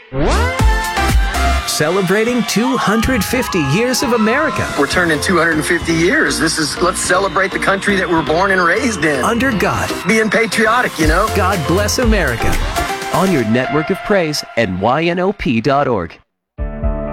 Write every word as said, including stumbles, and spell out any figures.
Celebrating two hundred fifty years of America. We're turning two hundred fifty years. This is, let's celebrate the country that we're born and raised in. Under God. Being patriotic, you know? God bless America. On your network of praise, N Y N O P dot org.